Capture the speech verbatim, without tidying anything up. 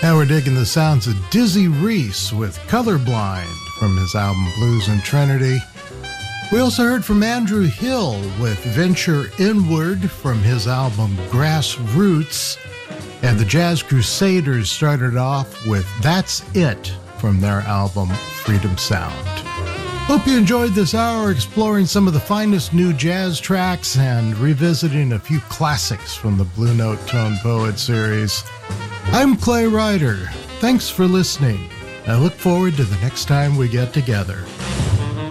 Now we're digging the sounds of Dizzy Reese with Colorblind from his album Blues and Trinity. We also heard from Andrew Hill with Venture Inward from his album Grassroots. And the Jazz Crusaders started off with That's It from their album Freedom Sound. Hope you enjoyed this hour exploring some of the finest new jazz tracks and revisiting a few classics from the Blue Note Tone Poet series. I'm Clay Ryder. Thanks for listening. I look forward to the next time we get together.